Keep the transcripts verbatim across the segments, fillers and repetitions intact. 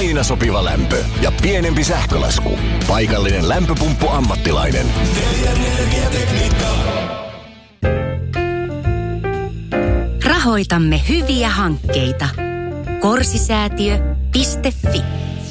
aina sopiva lämpö ja pienempi sähkölasku. Paikallinen lämpöpumppu-ammattilainen. Tekniikka. Rahoitamme hyviä hankkeita. Korsisäätiö piste fi.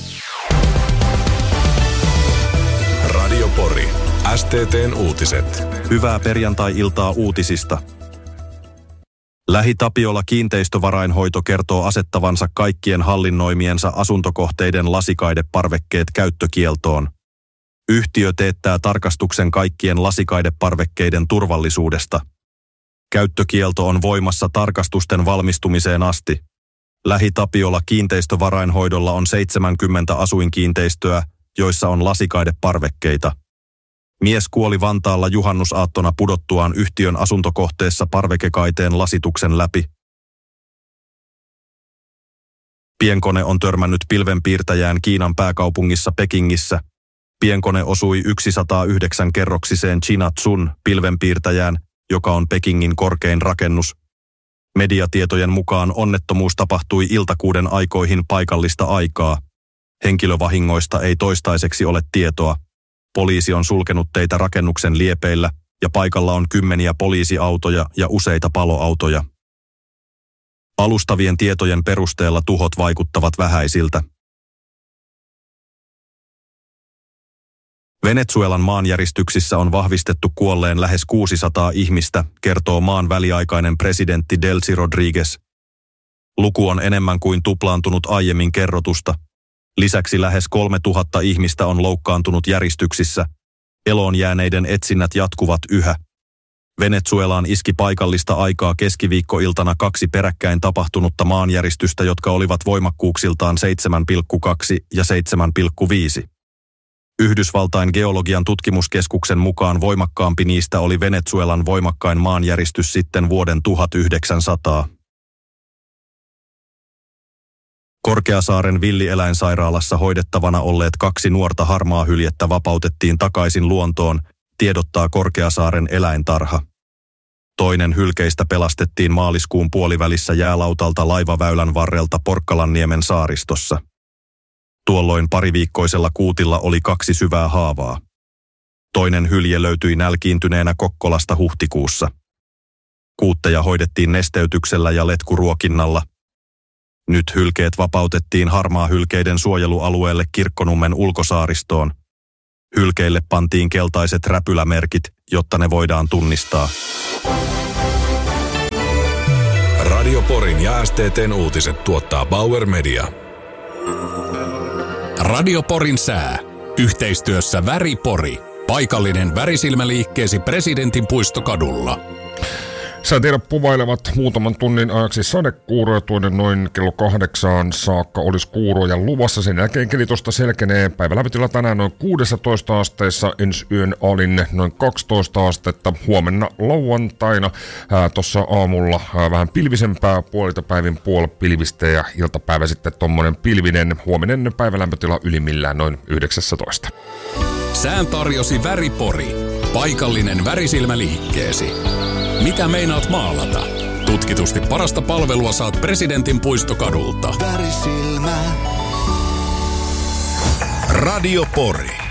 Radio Pori. S T T:n uutiset. Hyvää perjantai-iltaa uutisista. Lähi-Tapiola kiinteistövarainhoito kertoo asettavansa kaikkien hallinnoimiensa asuntokohteiden lasikaideparvekkeet käyttökieltoon. Yhtiö teettää tarkastuksen kaikkien lasikaideparvekkeiden turvallisuudesta. Käyttökielto on voimassa tarkastusten valmistumiseen asti. Lähi-Tapiola kiinteistövarainhoidolla on seitsemänkymmentä asuinkiinteistöä, joissa on lasikaideparvekkeita. Mies kuoli Vantaalla juhannusaattona pudottuaan yhtiön asuntokohteessa parvekekaiteen lasituksen läpi. Pienkone on törmännyt pilvenpiirtäjään Kiinan pääkaupungissa Pekingissä. Pienkone osui sisään kerroksiseen Chinatsun pilvenpiirtäjään, joka on Pekingin korkein rakennus. Mediatietojen mukaan onnettomuus tapahtui iltakuuden aikoihin paikallista aikaa. Henkilövahingoista ei toistaiseksi ole tietoa. Poliisi on sulkenut teitä rakennuksen liepeillä ja paikalla on kymmeniä poliisiautoja ja useita paloautoja. Alustavien tietojen perusteella tuhot vaikuttavat vähäisiltä. Venezuelan maanjäristyksissä on vahvistettu kuolleen lähes kuusisataa ihmistä, kertoo maan väliaikainen presidentti Delcy Rodriguez. Luku on enemmän kuin tuplaantunut aiemmin kerrotusta. Lisäksi lähes kolmetuhatta ihmistä on loukkaantunut järistyksissä. Eloon jääneiden etsinnät jatkuvat yhä. Venezuelaan iski paikallista aikaa keskiviikkoiltana kaksi peräkkäin tapahtunutta maanjäristystä, jotka olivat voimakkuuksiltaan seitsemän pilkku kaksi ja seitsemän pilkku viisi. Yhdysvaltain geologian tutkimuskeskuksen mukaan voimakkaampi niistä oli Venezuelan voimakkain maanjäristys sitten vuoden tuhatyhdeksänsataa. Korkeasaaren villieläinsairaalassa hoidettavana olleet kaksi nuorta harmaahyljettä vapautettiin takaisin luontoon, tiedottaa Korkeasaaren eläintarha. Toinen hylkeistä pelastettiin maaliskuun puolivälissä jäälautalta laivaväylän varrelta Porkkalanniemen saaristossa. Tuolloin pariviikkoisella kuutilla oli kaksi syvää haavaa. Toinen hylje löytyi nälkiintyneenä Kokkolasta huhtikuussa. Kuutteja hoidettiin nesteytyksellä ja letkuruokinnalla. Nyt hylkeet vapautettiin harmaahylkeiden suojelualueelle Kirkkonummen ulkosaaristoon. Hylkeille pantiin keltaiset räpylämerkit, jotta ne voidaan tunnistaa. Radio Porin ja S T T:n uutiset tuottaa Bauer Media. Radio Porin sää. Yhteistyössä Väri Pori. Paikallinen värisilmäliikkeesi Presidentin puistokadulla. Säätiedot puvailevat muutaman tunnin ajaksi sadekuuroja tuonne noin kello kahdeksaan saakka olisi kuuroja luvassa. Sen jälkeen keli tuosta selkenee. Päivälämpötila tänään noin kuusitoista asteessa, ensi yön alin noin kaksitoista astetta. Huomenna lauantaina tuossa aamulla ää, vähän pilvisempää, puolilta päivin puoli pilvistä ja iltapäivä sitten tommonen pilvinen. Huominen päivälämpötila ylimmillään noin yhdeksäntoista. Sään tarjosi Väri Pori. Paikallinen värisilmäliikkeesi. Mitä meinaat maalata? Tutkitusti parasta palvelua saat Presidentin puistokadulta. Värisilmä. Radio Pori.